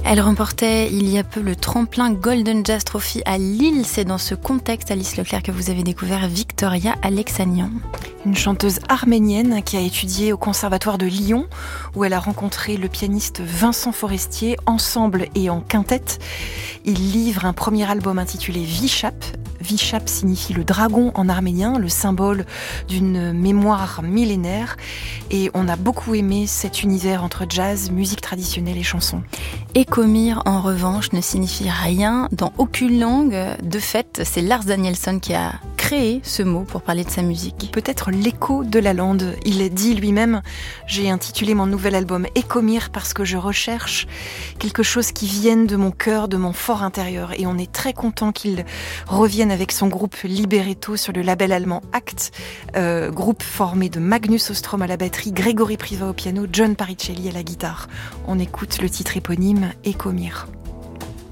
Elle remportait il y a peu le tremplin Golden Jazz Trophy à Lille. C'est dans ce contexte, Alice Leclerc, que vous avez découvert Victoria Alexanian. Une chanteuse arménienne qui a étudié au Conservatoire de Lyon, où elle a rencontré le pianiste Vincent Forestier, ensemble et en quintette. Il livre un premier album intitulé Vishap. Vishap signifie le dragon en arménien, le symbole d'une mémoire millénaire. Et on a beaucoup aimé cet univers entre jazz, musique traditionnelle et chansons. Écomir, en revanche, ne signifie rien dans aucune langue. De fait, c'est Lars Danielsson qui a créé ce mot pour parler de sa musique. Peut-être l'écho de la lande. Il dit lui-même « J'ai intitulé mon nouvel album Écomir parce que je recherche quelque chose qui vienne de mon cœur, de mon fort intérieur. » Et on est très content qu'il revienne avec son groupe Libretto sur le label allemand Act, groupe formé de Magnus Ostrom à la batterie, Grégory Priva au piano, John Paricelli à la guitare. On écoute le titre éponyme Écomir.